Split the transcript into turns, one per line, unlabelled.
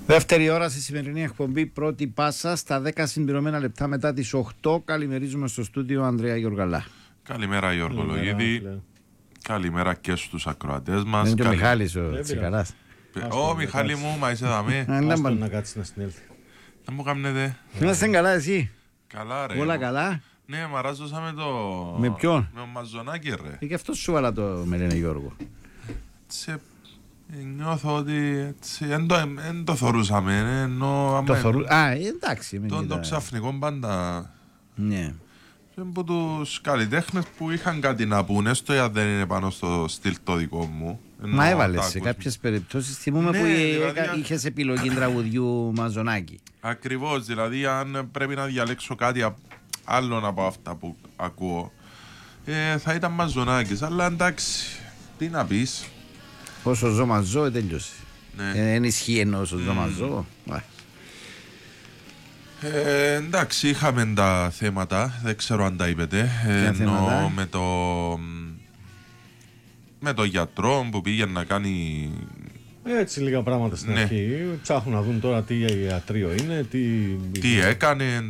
Δεύτερη ώρα στη σημερινή εκπομπή, πρώτη πάσα στα 10 συμπληρωμένα λεπτά μετά τις 8. Καλημερίζουμε στο στούντιο Ανδρέα Γιοργαλά.
Καλημέρα Γιώργο Λογίδη. Καλημέρα και στους ακροατές μας.
Είναι και ο Μιχάλης ο Τσικαράς.
Ω Μιχάλη μου, μα είσαι δαμή.
Άστον να κάτσει να συνέλθει.
Να μου κάνετε.
Είμαστε καλά εσύ?
Καλά ρε.
Όλα καλά?
Ναι, μαράζωσα με το...
Με ποιον?
Με ο Μαζονάκη ρε.
Και αυτό σου βάλα το με λένε Γιώργο.
Νιώθω ότι δεν το θωρούσαμε.
Εντάξει.
Το ξαφνικό πάντα.
Ναι.
Και από τους καλλιτέχνες που είχαν κάτι να πούνε, έστω γιατί δεν είναι πάνω στο στυλ το δικό μου.
Μα έβαλες σε κάποιες περιπτώσεις. Θυμούμε που είχες επιλογή τραγουδιού Μαζονάκη.
Ακριβώς, δηλαδή αν πρέπει να διαλέξω κάτι άλλο από αυτά που ακούω, θα ήταν Μαζονάκης. Αλλά εντάξει, τι να πεις.
Όσο ζω μαζό, τέλειωσε. Δεν ισχύει ενώ όσο ζω μαζό.
Εντάξει, είχαμε τα θέματα, δεν ξέρω αν τα είπετε. Ενώ με το γιατρό που πήγε να κάνει.
Έτσι λίγα πράγματα στην αρχή. Ψάχνουν να δουν τώρα τι ιατρείο είναι,
τι έκανε.